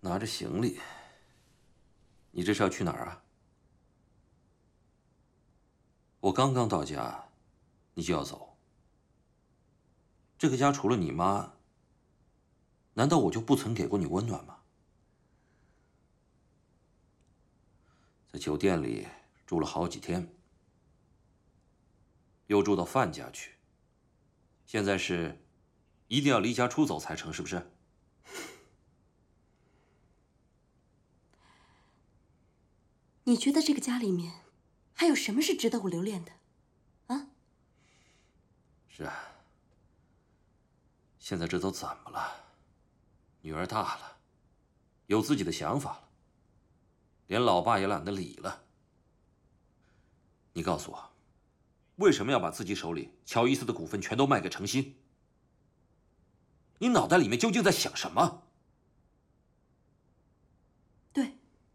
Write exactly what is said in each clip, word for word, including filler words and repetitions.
拿着行李，你这是要去哪儿啊？我刚刚到家，你就要走。这个家除了你妈，难道我就不曾给过你温暖吗？在酒店里住了好几天，又住到范家去，现在是一定要离家出走才成，是不是？ 你觉得这个家里面还有什么是值得我留恋的？啊？ 是啊。现在这都怎么了？女儿大了，有自己的想法了，连老爸也懒得理了。你告诉我，为什么要把自己手里乔伊斯的股份全都卖给程鑫？你脑袋里面究竟在想什么？ 对。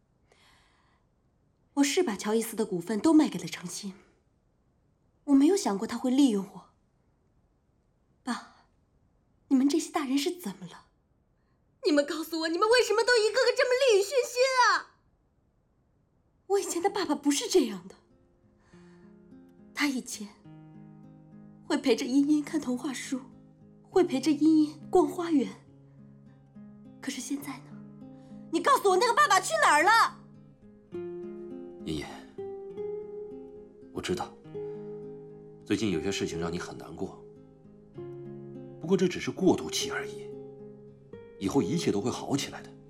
我是把乔伊斯的股份都卖给了程鑫，我没有想过他会利用我。爸，你们这些大人是怎么了？你们告诉我，你们为什么都一个个这么利欲熏心啊？我以前的爸爸不是这样的，他以前会陪着茵茵看童话书，会陪着茵茵逛花园。可是现在呢？你告诉我，那个爸爸去哪儿了？ 茵茵，我知道，最近有些事情让你很难过，不过这只是过渡期而已，以后一切都会好起来的。